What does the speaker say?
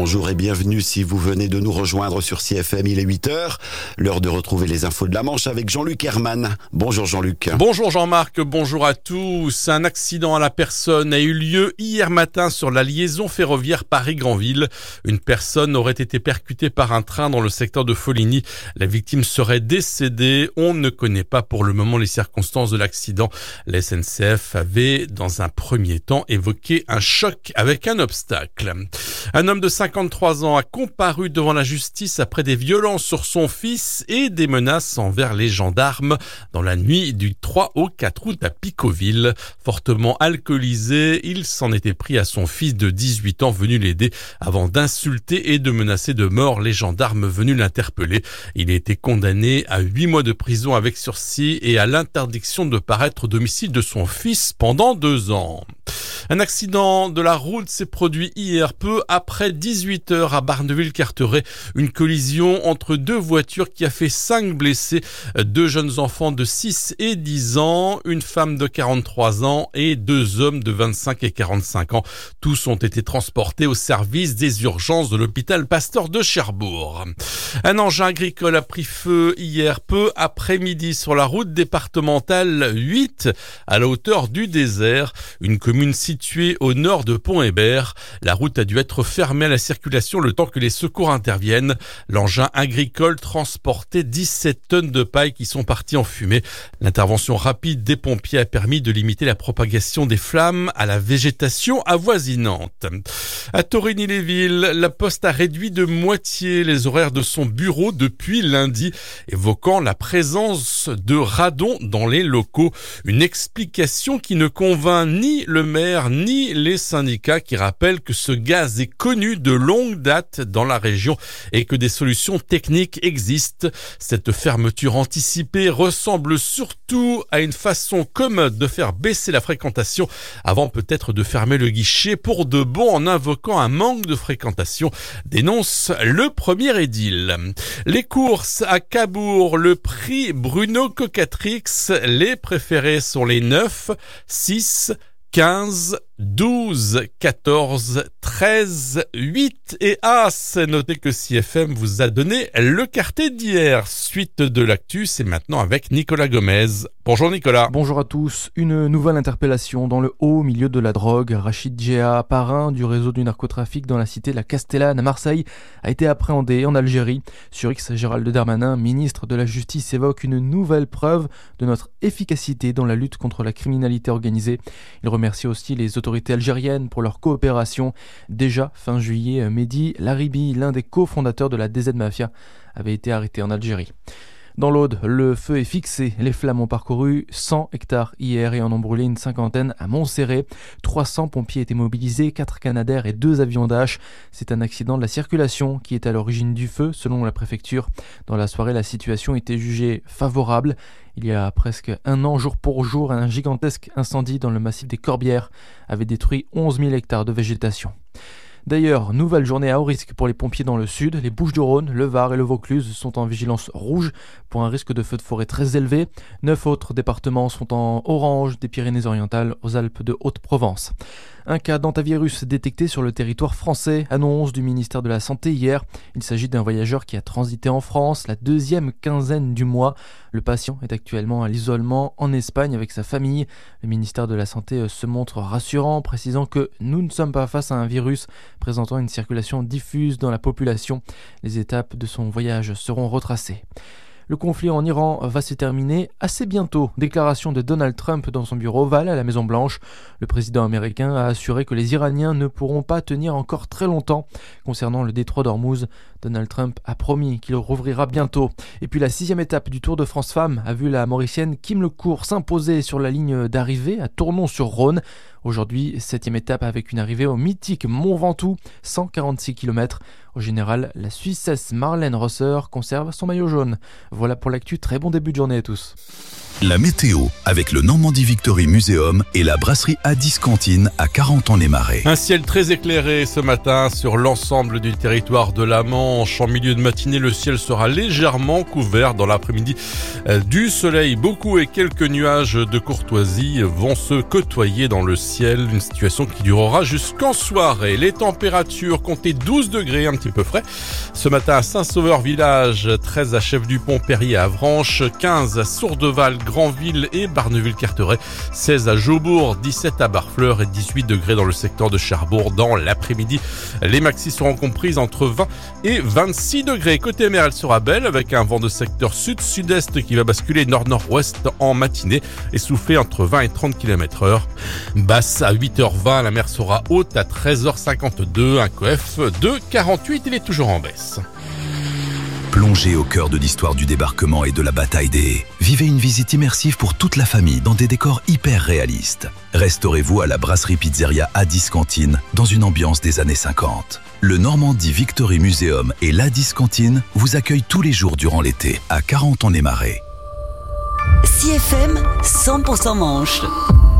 bonjour et bienvenue si vous venez de nous rejoindre sur CFM, il est 8h. L'heure de retrouver les infos de la Manche avec Jean-Luc Herman. Bonjour Jean-Luc. Bonjour Jean-Marc, bonjour à tous. Un accident à la personne a eu lieu hier matin sur la liaison ferroviaire Paris-Granville. Une personne aurait été percutée par un train dans le secteur de Foligny. La victime serait décédée. On ne connaît pas pour le moment les circonstances de l'accident. La SNCF avait dans un premier temps évoqué un choc avec un obstacle. Un homme de 53 ans a comparu devant la justice après des violences sur son fils et des menaces envers les gendarmes dans la nuit du 3 au 4 août à Picauville. Fortement alcoolisé, il s'en était pris à son fils de 18 ans venu l'aider avant d'insulter et de menacer de mort les gendarmes venus l'interpeller. Il a été condamné à 8 mois de prison avec sursis et à l'interdiction de paraître au domicile de son fils pendant 2 ans. Un accident de la route s'est produit hier peu après 18h à Barneville-Carteret. Une collision entre 2 voitures qui a fait 5 blessés, 2 jeunes enfants de 6 et 10 ans, une femme de 43 ans et 2 hommes de 25 et 45 ans. Tous ont été transportés au service des urgences de l'hôpital Pasteur de Cherbourg. Un engin agricole a pris feu hier peu après-midi sur la route départementale 8 à la hauteur du Désert, une commune située au nord de Pont-Hébert. La route a dû être fermée à la circulation le temps que les secours interviennent. L'engin agricole transportait 17 tonnes de paille qui sont parties en fumée. L'intervention rapide des pompiers a permis de limiter la propagation des flammes à la végétation avoisinante. À Torigny-les-Villes, la Poste a réduit de moitié les horaires de son bureau depuis lundi, évoquant la présence de radon dans les locaux. Une explication qui ne convainc ni le maire ni les syndicats qui rappellent que ce gaz est connu de longue date dans la région et que des solutions techniques existent. Cette fermeture anticipée ressemble surtout à une façon commode de faire baisser la fréquentation avant peut-être de fermer le guichet pour de bon en invoquant un manque de fréquentation, dénonce le premier édile. Les courses à Cabourg, le prix Bruno Cocatrix, les préférés sont les 9, 6, 15, 12, 14, 13, 8 et As. Notez que CFM vous a donné le quartet d'hier. Suite de l'actu, c'est maintenant avec Nicolas Gomez. Bonjour Nicolas. Bonjour à tous. Une nouvelle interpellation dans le haut milieu de la drogue. Rachid Djea, parrain du réseau du narcotrafic dans la cité de la Castellane à Marseille, a été appréhendé en Algérie. Sur X, Gérald Darmanin, ministre de la Justice, évoque une nouvelle preuve de notre efficacité dans la lutte contre la criminalité organisée. Il remercie aussi les autorités algériennes pour leur coopération. Déjà fin juillet, Mehdi Laribi, l'un des cofondateurs de la DZ Mafia, avait été arrêté en Algérie. Dans l'Aude, le feu est fixé. Les flammes ont parcouru 100 hectares hier et en ont brûlé une 50aine à Montserrat. 300 pompiers étaient mobilisés, 4 Canadair et 2 avions Dash. C'est un accident de la circulation qui est à l'origine du feu, selon la préfecture. Dans la soirée, la situation était jugée favorable. Il y a presque 1 an, jour pour jour, un gigantesque incendie dans le massif des Corbières avait détruit 11 000 hectares de végétation. D'ailleurs, nouvelle journée à haut risque pour les pompiers dans le sud. Les Bouches-du-Rhône, le Var et le Vaucluse sont en vigilance rouge pour un risque de feu de forêt très élevé. 9 autres départements sont en orange, des Pyrénées-Orientales aux Alpes de Haute-Provence. Un cas d'hantavirus détecté sur le territoire français, annonce du ministère de la Santé hier. Il s'agit d'un voyageur qui a transité en France la 2e quinzaine du mois. Le patient est actuellement à l'isolement en Espagne avec sa famille. Le ministère de la Santé se montre rassurant, précisant que nous ne sommes pas face à un virus présentant une circulation diffuse dans la population. Les étapes de son voyage seront retracées. Le conflit en Iran va se terminer assez bientôt. Déclaration de Donald Trump dans son bureau ovale à la Maison-Blanche. Le président américain a assuré que les Iraniens ne pourront pas tenir encore très longtemps. Concernant le détroit d'Ormuz, Donald Trump a promis qu'il rouvrira bientôt. Et puis la 6e étape du Tour de France Femmes a vu la Mauricienne Kim Lecourt s'imposer sur la ligne d'arrivée à Tournon-sur-Rhône. Aujourd'hui, 7e étape avec une arrivée au mythique Mont Ventoux, 146 km. Au général, la Suissesse Marlène Rosser conserve son maillot jaune. Voilà pour l'actu, très bon début de journée à tous. La météo avec le Normandie Victory Museum et la brasserie A10 Cantine à 40-ans-les-Marais. Un ciel très éclairé ce matin sur l'ensemble du territoire de la Manche. En milieu de matinée, le ciel sera légèrement couvert. Dans l'après-midi, du soleil, beaucoup et quelques nuages de courtoisie vont se côtoyer dans le ciel. Une situation qui durera jusqu'en soirée. Les températures comptez 12 degrés, un petit peu frais. Ce matin à Saint-Sauveur village, 13 à Chef-du-Pont, Perrier, Avranches, 15 à Sourdeval, Grandville et Barneville-Carteret, 16 à Jaubourg, 17 à Barfleur et 18 degrés dans le secteur de Cherbourg. Dans l'après-midi, les maxis seront comprises entre 20 et 26 degrés. Côté mer, elle sera belle avec un vent de secteur sud-sud-est qui va basculer nord-nord-ouest en matinée et souffler entre 20 et 30 km/h. Basse à 8h20, la mer sera haute à 13h52, un coef de 48, il est toujours en baisse. Plongez au cœur de l'histoire du débarquement et de la bataille des haies. Vivez une visite immersive pour toute la famille dans des décors hyper réalistes. Restaurez-vous à la brasserie pizzeria A10 Cantine dans une ambiance des années 50. Le Normandie Victory Museum et l'A10 Cantine vous accueillent tous les jours durant l'été à 40-ans-les-Marais. CFM 100% Manche.